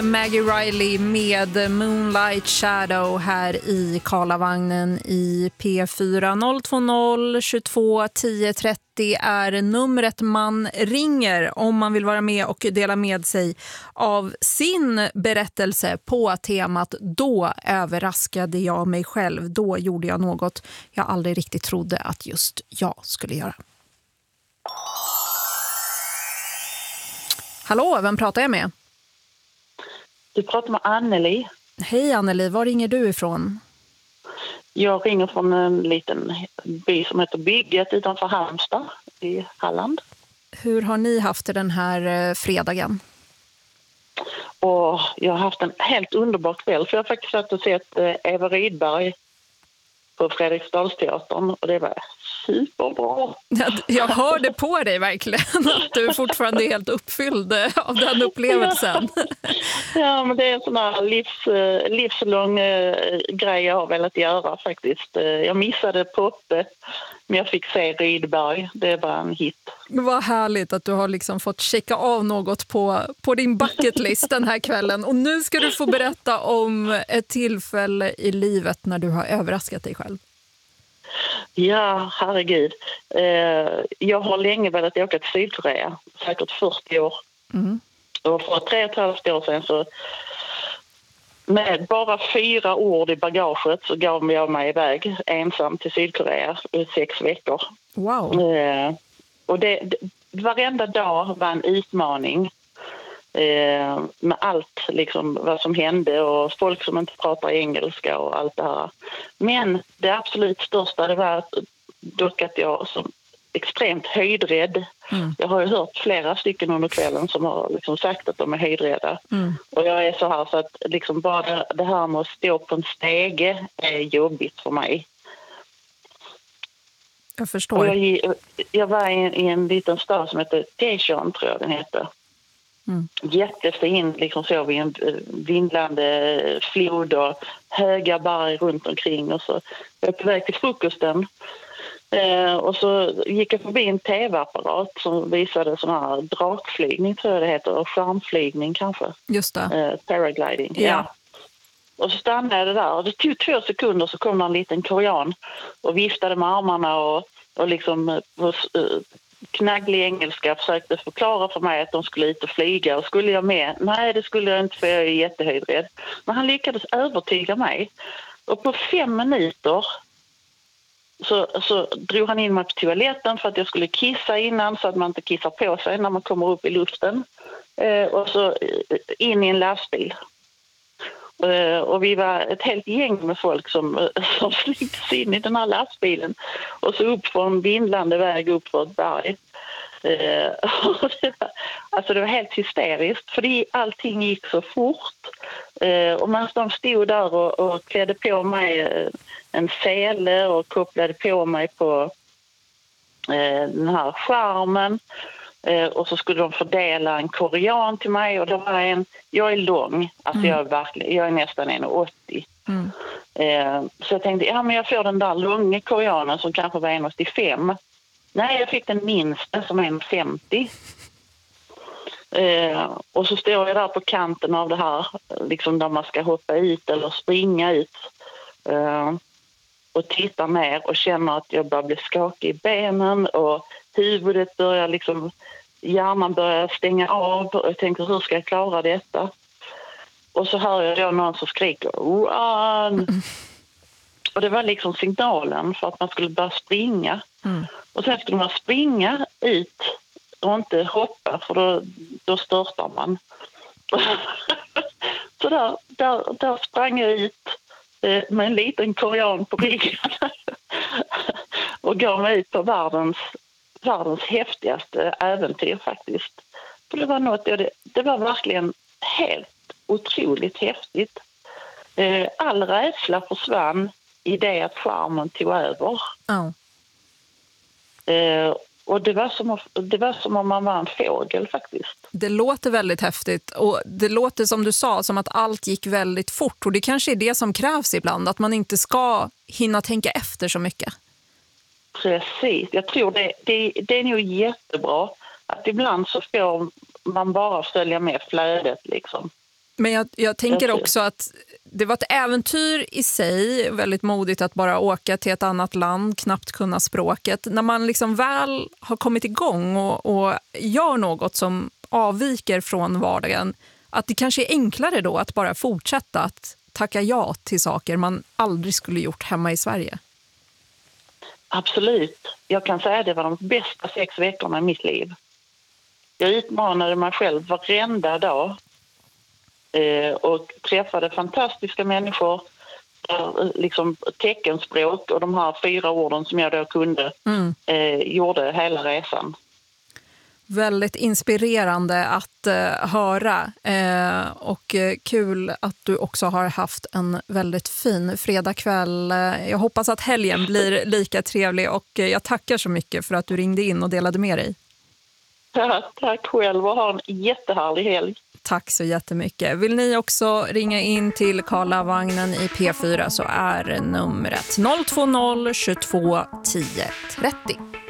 Maggie Riley med Moonlight Shadow här i Karlavagnen i P4. 020 22 10 30 är numret man ringer om man vill vara med och dela med sig av sin berättelse på temat "Då överraskade jag mig själv. Då gjorde jag något jag aldrig riktigt trodde att just jag skulle göra." Hallå, vem pratar jag med? Du pratar med Anneli. Hej Anneli, var ringer du ifrån? Jag ringer från en liten by som heter Bygget utanför Halmstad i Halland. Hur har ni haft det den här fredagen? Och jag har haft en helt underbar kväll, för jag har faktiskt satt och sett Eva Rydberg på Fredriksdalsteatern och det var superbra. Jag hörde på dig verkligen att du fortfarande är helt uppfylld av den upplevelsen. Ja, men det är en sån här livslång grej jag har velat göra faktiskt. Jag missade Poppe, men jag fick se Rydberg. Det var en hit. Vad härligt att du har liksom fått checka av något på din bucketlist den här kvällen. Och nu ska du få berätta om ett tillfälle i livet när du har överraskat dig själv. Ja, herregud. Jag har länge velat åka till Sydkorea, säkert 40 år. Mm. Och för 3,5 år sedan så med bara 4 ord i bagaget så gav jag mig iväg ensam till Sydkorea i 6 veckor. Wow. Och varenda dag var en utmaning med allt liksom, vad som hände och folk som inte pratar engelska och allt det här. Men det absolut största det var dock att jag som extremt höjdrädd. Jag har ju hört flera stycken under kvällen som har liksom sagt att de är höjdrädda. Och jag är så här så att liksom bara det här med att stå på en stege är jobbigt för mig. Jag förstår. Och jag var i en liten stad som heter Daejeon, tror jag den heter. Jättefin, liksom så vid en vindlande flod och höga berg runt omkring. Och så var jag på väg till frukosten. Och så gick jag förbi en tv-apparat som visade sån här drakflygning, tror jag det heter, och skärmflygning kanske. Just det. Paragliding, ja. Och så stannade det där och det tog 2 sekunder så kom en liten korean och viftade med armarna och liksom knagglig engelska försökte förklara för mig att de skulle ut och flyga och skulle jag med? Nej, det skulle jag inte, för jag är jättehöjdrädd. Men han lyckades övertyga mig och på 5 minuter så drog han in mig på toaletten för att jag skulle kissa innan så att man inte kissar på sig när man kommer upp i luften. Och så in i en lastbil. Och vi var ett helt gäng med folk som slängdes in i den här lastbilen och så upp på en vindlande väg upp för ett berg. Det var helt hysteriskt för allting gick så fort. Och medan de stod där och klädde på mig en sele och kopplade på mig på den här skärmen. Och så skulle de fördela en korean till mig och det var jag är lång, alltså jag är nästan 1,80. Så jag tänkte, men jag får den där långa koreanen som kanske var 1,85. Nej, jag fick den minsta som är 1,50. Och så står jag där på kanten av det här, liksom där man ska hoppa ut eller springa ut. Och tittar ner och känner att jag börjar bli skakig i benen och huvudet börjar liksom, hjärnan börjar stänga av och jag tänker, hur ska jag klara detta? Och så hör jag då någon som skriker run! Och det var liksom signalen för att man skulle börja springa. Och sen skulle man springa ut och inte hoppa för då störtar man. Så där sprang jag ut med en liten korean på ryggen och gav mig ut på världens häftigaste äventyr faktiskt. För det var något, det var verkligen helt otroligt häftigt. All rädsla försvann i det att skärmen tog över. Och det var som om man var en fågel faktiskt. Det låter väldigt häftigt och det låter som du sa som att allt gick väldigt fort och det kanske är det som krävs ibland, att man inte ska hinna tänka efter så mycket. Precis, jag tror det är nog jättebra att ibland så får man bara följa med flödet liksom. Men jag tänker också att det var ett äventyr i sig, väldigt modigt att bara åka till ett annat land, knappt kunna språket. När man liksom väl har kommit igång och gör något som avviker från vardagen, att det kanske är enklare då att bara fortsätta att tacka ja till saker man aldrig skulle gjort hemma i Sverige. Absolut. Jag kan säga att det var de bästa 6 veckorna i mitt liv. Jag utmanade mig själv varenda dag och träffade fantastiska människor där liksom teckenspråk och de här 4 orden som jag då kunde gjorde hela resan. Väldigt inspirerande att höra och kul att du också har haft en väldigt fin fredagkväll. Jag hoppas att helgen blir lika trevlig och jag tackar så mycket för att du ringde in och delade med dig. Ja, tack själv och ha en jättehärlig helg. Tack så jättemycket. Vill ni också ringa in till Karlavagnen i P4 så är numret 020 22 10 30.